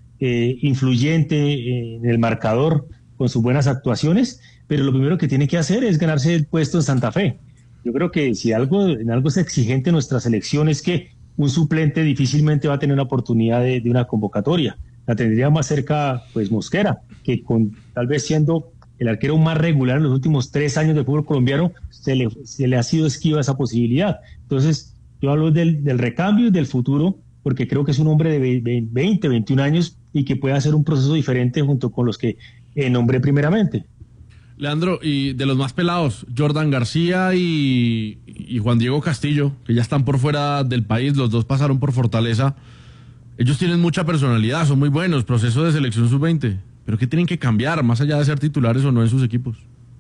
influyente en el marcador con sus buenas actuaciones, pero lo primero que tiene que hacer es ganarse el puesto en Santa Fe. Yo creo que si en algo es exigente nuestra selección es que un suplente difícilmente va a tener una oportunidad de una convocatoria. La tendría más cerca pues Mosquera, que tal vez siendo el arquero más regular en los últimos 3 años del fútbol colombiano, se le ha sido esquiva esa posibilidad. Entonces, yo hablo del recambio y del futuro, porque creo que es un hombre de 20, 21 años y que puede hacer un proceso diferente junto con los que nombré primeramente. Leandro, y de los más pelados, Jordan García y Juan Diego Castillo, que ya están por fuera del país, los dos pasaron por Fortaleza. Ellos tienen mucha personalidad, son muy buenos, proceso de selección sub-20, pero ¿qué tienen que cambiar más allá de ser titulares o no en sus equipos?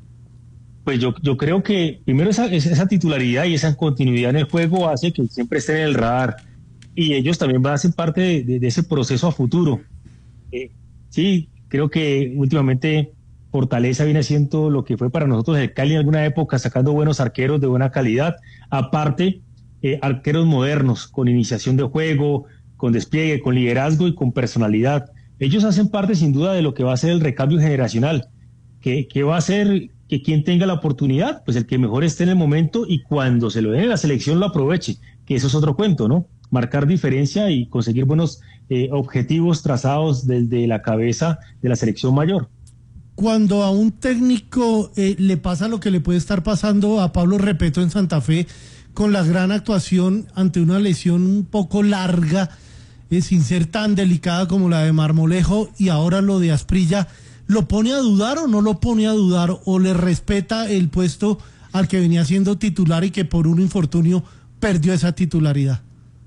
Pues yo creo que primero esa titularidad y esa continuidad en el juego hace que siempre estén en el radar, y ellos también van a ser parte de ese proceso a futuro. Sí, creo que últimamente Fortaleza viene haciendo lo que fue para nosotros el Cali en alguna época, sacando buenos arqueros de buena calidad, aparte arqueros modernos, con iniciación de juego, con despliegue, con liderazgo y con personalidad. Ellos hacen parte sin duda de lo que va a ser el recambio generacional, que va a ser que quien tenga la oportunidad, pues el que mejor esté en el momento y cuando se lo den en la selección lo aproveche, que eso es otro cuento, ¿no? Marcar diferencia y conseguir buenos objetivos trazados desde la cabeza de la selección mayor. Cuando a un técnico le pasa lo que le puede estar pasando a Pablo Repeto en Santa Fe, con la gran actuación ante una lesión un poco larga, sin ser tan delicada como la de Marmolejo, y ahora lo de Asprilla, ¿lo pone a dudar o no lo pone a dudar, o le respeta el puesto al que venía siendo titular y que por un infortunio perdió esa titularidad?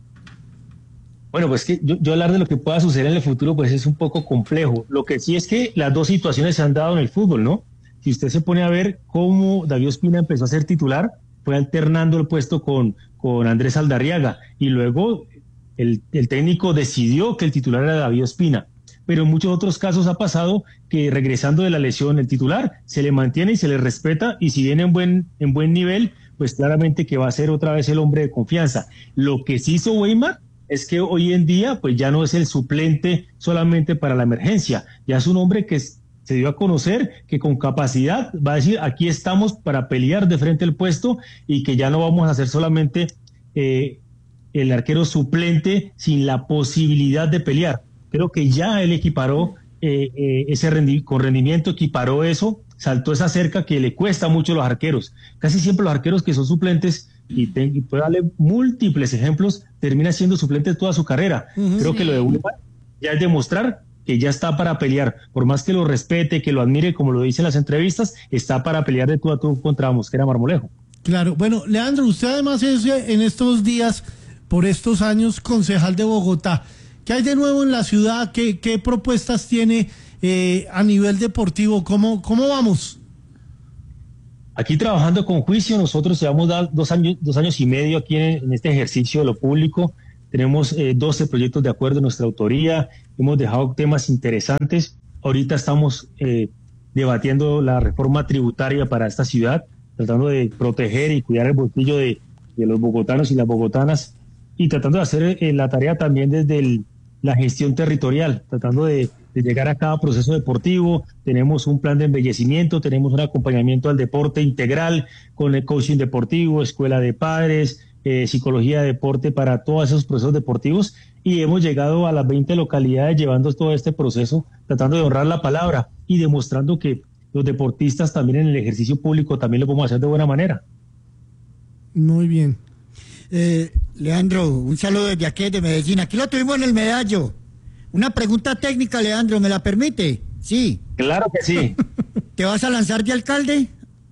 Bueno, pues que yo hablar de lo que pueda suceder en el futuro pues es un poco complejo. Lo que sí es que las dos situaciones se han dado en el fútbol, ¿no? Si usted se pone a ver cómo David Ospina empezó a ser titular, fue alternando el puesto con Andrés Aldarriaga, y luego el técnico decidió que el titular era David Ospina. Pero en muchos otros casos ha pasado que regresando de la lesión el titular se le mantiene y se le respeta, y si viene en buen nivel, pues claramente que va a ser otra vez el hombre de confianza. Lo que sí hizo Weimar es que hoy en día pues ya no es el suplente solamente para la emergencia, ya es un hombre que se dio a conocer que con capacidad va a decir aquí estamos para pelear de frente al puesto, y que ya no vamos a ser solamente el arquero suplente sin la posibilidad de pelear. Creo que ya él equiparó con rendimiento, equiparó eso, saltó esa cerca que le cuesta mucho a los arqueros. Casi siempre los arqueros que son suplentes, y puedo darle múltiples ejemplos, termina siendo suplente toda su carrera. Creo que lo de Weimar ya es demostrar que ya está para pelear, por más que lo respete, que lo admire, como lo dice en las entrevistas, está para pelear de tú a tú contra Mosquera Marmolejo. Claro, bueno, Leandro, usted además es en estos días, por estos años, concejal de Bogotá. ¿Qué hay de nuevo en la ciudad? ¿Qué propuestas tiene a nivel deportivo? ¿Cómo vamos? Aquí trabajando con juicio, nosotros llevamos 2 años y medio aquí en este ejercicio de lo público. Tenemos 12 proyectos de acuerdo en nuestra autoría, hemos dejado temas interesantes. Ahorita estamos debatiendo la reforma tributaria para esta ciudad, tratando de proteger y cuidar el bolsillo de los bogotanos y las bogotanas, y tratando de hacer la tarea también desde la gestión territorial, tratando de llegar a cada proceso deportivo. Tenemos un plan de embellecimiento, tenemos un acompañamiento al deporte integral con el coaching deportivo, escuela de padres, psicología de deporte para todos esos procesos deportivos, y hemos llegado a las 20 localidades llevando todo este proceso, tratando de honrar la palabra y demostrando que los deportistas también en el ejercicio público también lo podemos hacer de buena manera. Muy bien. Leandro, un saludo desde aquí, de Medellín. Aquí lo tuvimos en el Medallo. Una pregunta técnica, Leandro, ¿me la permite? Sí. Claro que sí. ¿Te vas a lanzar de alcalde?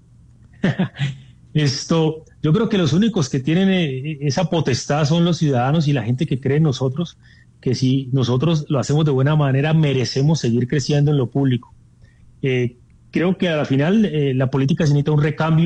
Yo creo que los únicos que tienen esa potestad son los ciudadanos y la gente que cree en nosotros, que si nosotros lo hacemos de buena manera, merecemos seguir creciendo en lo público. Creo que a la final la política se necesita un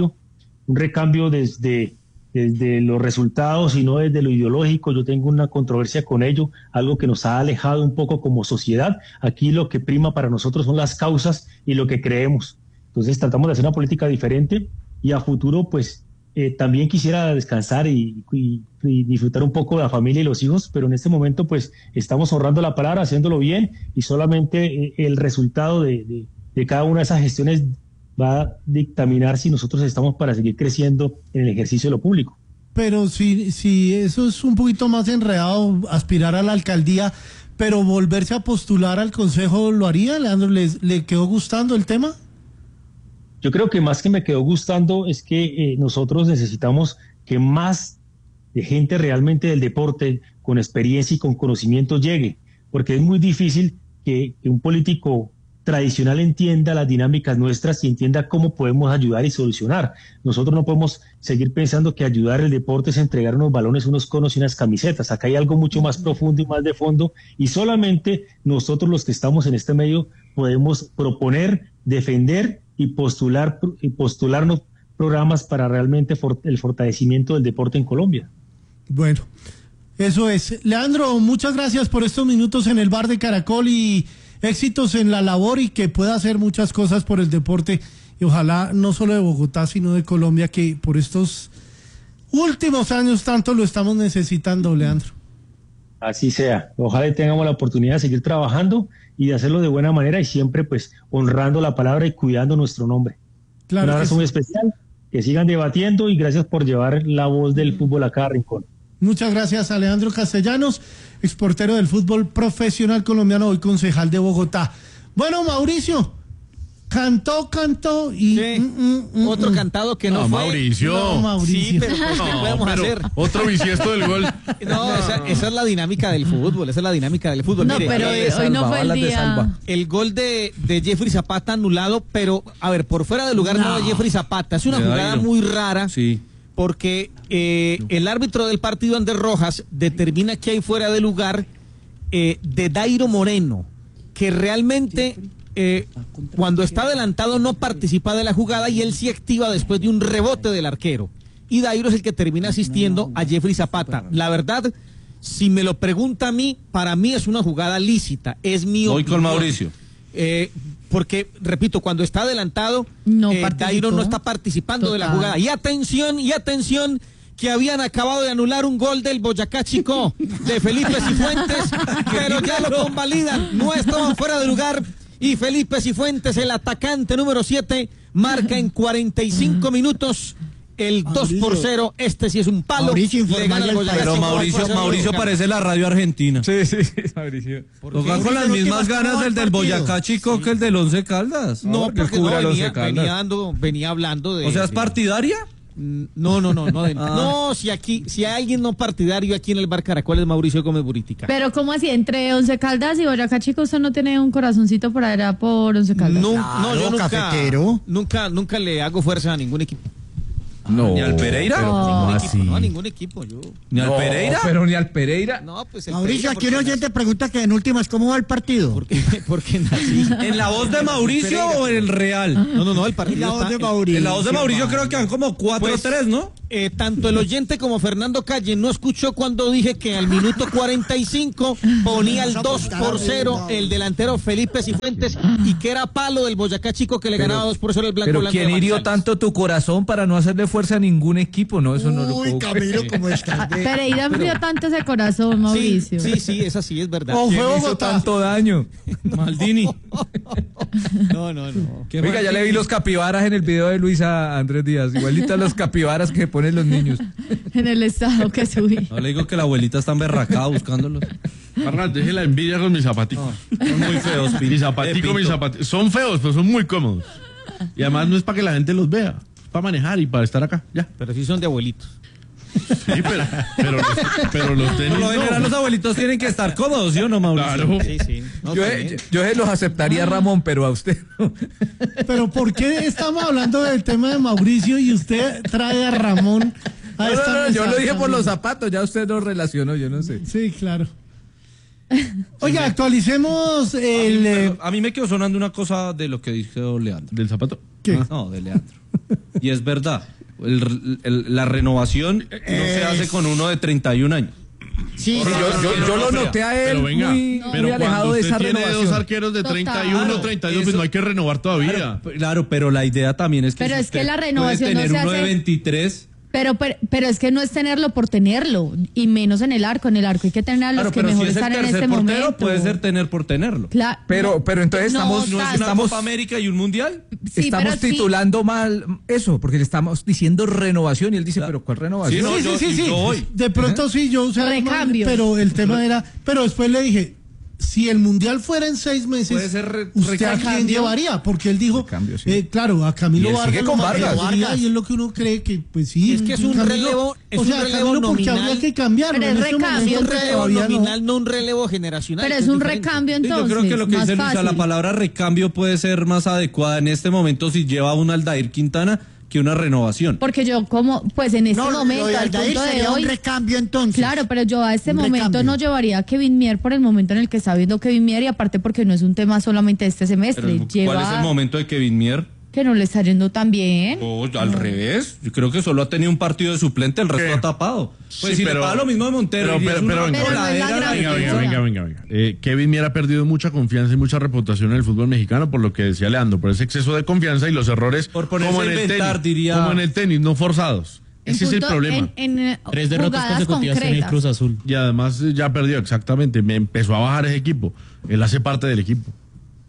recambio desde los resultados y no desde lo ideológico. Yo tengo una controversia con ello, algo que nos ha alejado un poco como sociedad. Aquí lo que prima para nosotros son las causas y lo que creemos. Entonces tratamos de hacer una política diferente, y a futuro pues también quisiera descansar y disfrutar un poco de la familia y los hijos, pero en este momento pues estamos honrando la palabra, haciéndolo bien, y solamente el resultado de cada una de esas gestiones va a dictaminar si nosotros estamos para seguir creciendo en el ejercicio de lo público. Pero si eso es un poquito más enredado, aspirar a la alcaldía, pero volverse a postular al consejo, ¿lo haría, Leandro? ¿Le quedó gustando el tema? Yo creo que más que me quedó gustando es que nosotros necesitamos que más de gente realmente del deporte, con experiencia y con conocimiento, llegue, porque es muy difícil que un político tradicional entienda las dinámicas nuestras y entienda cómo podemos ayudar y solucionar. Nosotros no podemos seguir pensando que ayudar el deporte es entregar unos balones, unos conos y unas camisetas. Acá hay algo mucho más profundo y más de fondo, y solamente nosotros los que estamos en este medio podemos proponer, defender y postularnos programas para realmente el fortalecimiento del deporte en Colombia. Bueno, eso es. Leandro, muchas gracias por estos minutos en el Bar de Caracol, y éxitos en la labor, y que pueda hacer muchas cosas por el deporte, y ojalá no solo de Bogotá sino de Colombia, que por estos últimos años tanto lo estamos necesitando, Leandro. Así sea, ojalá tengamos la oportunidad de seguir trabajando y de hacerlo de buena manera, y siempre pues honrando la palabra y cuidando nuestro nombre. Claro. Un abrazo muy especial, que sigan debatiendo, y gracias por llevar la voz del fútbol a cada rincón. Muchas gracias a Leandro Castellanos, exportero del fútbol profesional colombiano, hoy concejal de Bogotá. Bueno, Mauricio, Cantó y... Otro cantado que no fue. Mauricio. No, Mauricio. Sí, pero pues, ¿qué podemos hacer? Otro bisiesto del gol. No, esa es la dinámica del fútbol, No, Mire, pero hoy no fue el día. el gol de Jeffrey Zapata anulado, pero, a ver, por fuera de lugar no de Jeffrey Zapata. Es una jugada muy rara. Sí. Porque el árbitro del partido, Ander Rojas, determina que hay fuera de lugar de Dairo Moreno, que realmente cuando está adelantado no participa de la jugada y él sí activa después de un rebote del arquero. Y Dairo es el que termina asistiendo a Jeffrey Zapata. La verdad, si me lo pregunta a mí, para mí es una jugada lícita. Es mi opinión. Voy con Mauricio. Porque, repito, cuando está adelantado, Dairo no está participando de la jugada. Y atención, que habían acabado de anular un gol del Boyacá Chicó de Felipe Cifuentes, pero ya lo convalidan. No estaban fuera de lugar. Y Felipe Cifuentes, el atacante número 7, marca en 45 minutos el 2-0. Este sí es un palo. Le gana el Boyacá Pero Chicó. Mauricio parece la radio argentina. Sí, Mauricio. Toca con las mismas ganas el del Boyacá Chico que el del Once Caldas. No, porque cura el venía, Once Caldas. venía hablando de... O sea, ¿es partidaria? No. No, si hay alguien no partidario aquí en el Bar Caracol es Mauricio Gómez Buritica. Pero ¿cómo así? Entre Once Caldas y Boyacá Chico, ¿usted no tiene un corazoncito por allá por Once Caldas? No, yo cafetero. nunca le hago fuerza a ningún equipo. No. ¿Ni al Pereira? No, a ningún equipo. ¿Ni al Pereira? Pero ni al Pereira. No, pues Mauricio, aquí un oyente pregunta que en últimas, ¿cómo va el partido? Porque nací. ¿En la voz de Mauricio o en el Real? No, el partido. En la voz de Mauricio. En la voz de Mauricio creo que van como 4-3, ¿no? Tanto el oyente como Fernando Calle no escuchó cuando dije que al minuto 45 ponía el 2-0 el delantero Felipe Cifuentes y que era palo del Boyacá Chico que le ganaba 2-0 el Blanco. Pero ¿quién hirió tanto tu corazón para no hacerle fuerza a ningún equipo? No, eso no lo puedo Camilo, como está. Pereira enfrió tanto ese corazón, Mauricio. Sí, esa sí es verdad. ¿Quién hizo tanto daño? Maldini. No. Oiga, ya le vi los capibaras en el video de Luisa Andrés Díaz. Igualitas los capibaras que ponen los niños. En el estado que subí. No le digo que la abuelita está emberracada buscándolos. Carnal, deje la envidia con mis zapaticos. Son muy feos, Mis zapaticos. Son feos, pero son muy cómodos. Y además no es para que la gente los vea. Es para manejar y para estar acá. Ya. Pero sí son de abuelitos. Sí, pero los tenis Por lo general los abuelitos tienen que estar cómodos, ¿sí o no, Mauricio? Claro. Sí. No, Yo los aceptaría, Ramón, pero a usted no. Pero ¿por qué estamos hablando del tema de Mauricio y usted trae a Ramón a esta No, yo mesa? lo dije por los zapatos, ya usted lo relacionó, yo no sé. Sí, claro. Oiga, actualicemos el... A mí me quedó sonando una cosa de lo que dijo Leandro. ¿Del zapato? ¿Qué? No, de Leandro. Y es verdad, la renovación no se hace con uno de 31 años. Sí, Yo lo noté a él Pero venga, muy pero alejado cuando de usted esa tiene renovación. dos arqueros de 31, Total. 32, pues no hay que renovar todavía. Claro, pero la idea también es que Pero si es que usted la renovación puede no tener se uno de hace- 23. Pero es que no es tenerlo por tenerlo, y menos en el arco. En el arco hay que tener a los Claro, que pero mejor si es el están en tercer este portero, momento. puede ser tener por tenerlo. Pero entonces No, estamos, ¿No es una estamos- Copa América y un Mundial? Sí, estamos pero sí. titulando mal eso, porque le estamos diciendo renovación y él dice, pero ¿cuál renovación? Sí, no, Sí. yo voy. De pronto sí, yo usé Recambios. pero el tema era... Pero después le dije, si el Mundial fuera en 6 meses, Puede ser ¿usted a quién recambio. llevaría? Porque él dijo, Recambio, sí. claro, a Camilo Y él Vargas. sigue con lo Vargas. mataría, y es lo que uno cree que, pues sí. Es que es un Camilo- relevo, es o sea, un relevo Camilo, porque nominal. habría que cambiarlo. Pero es en este recambio, momento un relevo todavía no. nominal, no un relevo generacional. Pero que es un diferente. recambio Sí, entonces. yo creo que lo que más dice Luisa, la fácil. palabra recambio puede ser más adecuada en este momento si lleva un Aldair Quintana que una renovación. Porque yo como, pues en este No, momento, lo de al Aldair punto de sería hoy... un recambio entonces. Claro, pero yo a este Un momento recambio. no llevaría a Kevin Mier por el momento en el que está viendo Kevin Mier, y aparte porque no es un tema solamente de este semestre. Pero, ¿cuál es el momento de Kevin Mier? Que no le está yendo tan bien. Al revés, yo creo que solo ha tenido un partido de suplente, el resto ha tapado. Pues Sí, si pero- le paga lo mismo de Montero. y es una pero venga. coladera Pero no es la la gran defensa. Venga. Kevin Mier ha perdido mucha confianza y mucha reputación en el fútbol mexicano, por lo que decía Leandro, por ese exceso de confianza y los errores Por ponerse como a en el inventar, tenis, diría- como en el tenis, no forzados. En Ese es el punto- problema. En 3 derrotas jugadas consecutivas en el concretas. Cruz Azul. Y además ya perdió, exactamente. Me empezó a bajar ese equipo. Él hace parte del equipo.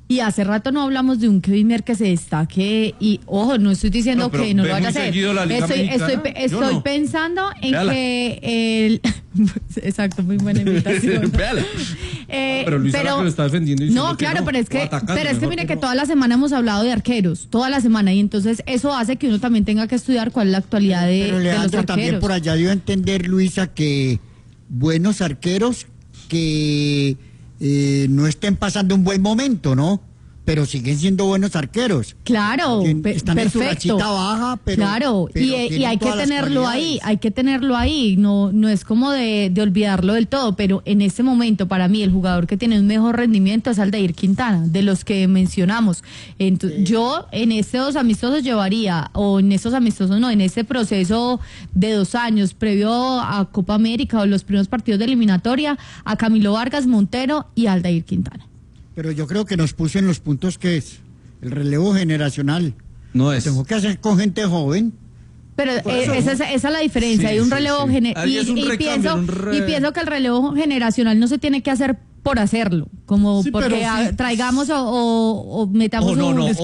Y hace rato no hablamos de un Kevin Mer que se destaque y, ojo, no estoy diciendo que no lo vaya a hacer. Estoy pensando en que exacto, muy buena invitación. Pero Luis Ara que lo está defendiendo y no, claro, pero es que mire que toda la semana hemos hablado de arqueros, toda la semana, y entonces eso hace que uno también tenga que estudiar cuál es la actualidad de los arqueros. También por allá dio a entender, Luisa, que buenos arqueros que no estén pasando un buen momento, ¿no? Pero siguen siendo buenos arqueros. Claro, están en su rachita baja, pero claro, y hay que tenerlo ahí, no es como de olvidarlo del todo, pero en este momento para mí el jugador que tiene un mejor rendimiento es Aldair Quintana, de los que mencionamos. Entonces, yo en estos amistosos llevaría, o en estos amistosos no, en ese proceso de 2 años previo a Copa América o los primeros partidos de eliminatoria, a Camilo Vargas, Montero y Aldair Quintana. Pero yo creo que nos puso en los puntos que es el relevo generacional. No es. Tengo que hacer con gente joven. Pero esa es la diferencia. Hay un relevo generacional. Y pienso que el relevo generacional no se tiene que hacer por hacerlo, como porque traigamos o metamos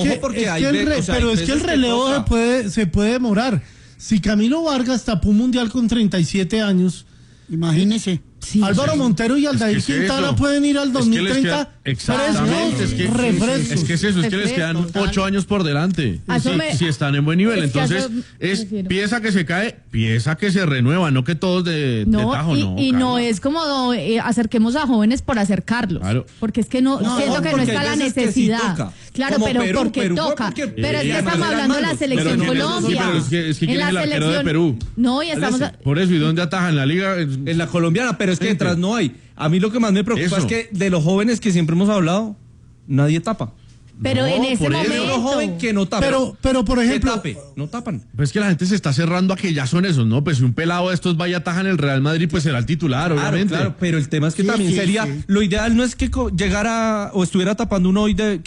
pero es que el relevo se puede demorar. Si Camilo Vargas tapó un mundial con 37 años, imagínese. Álvaro Montero y Aldair Quintana pueden ir al 2030 refrescos. Es que les quedan 8 años por delante. Si están en buen nivel. Entonces, pieza que se cae, pieza que se renueva, no que todos de tajo, no. Y no es como acerquemos a jóvenes por acercarlos. Claro. Porque es que siento que no está la necesidad. Claro, pero porque toca. Pero es que estamos hablando de la selección Colombia. Es que quién es el arquero de Perú. No, y estamos. Por eso, ¿y dónde ataja? En la liga. En la colombiana, pero es que detrás no hay. A mí lo que más me preocupa es que de los jóvenes que siempre hemos hablado, nadie tapa. Pero en ese momento. Uno joven que no tapa. Pero por ejemplo. No tapan. Pues es que la gente se está cerrando a que ya son esos, ¿no? Pues si un pelado de estos vaya a atajar en el Real Madrid, pues será el titular, obviamente. Claro, pero el tema es que también sería. Lo ideal no es que llegara o estuviera tapando uno hoy de.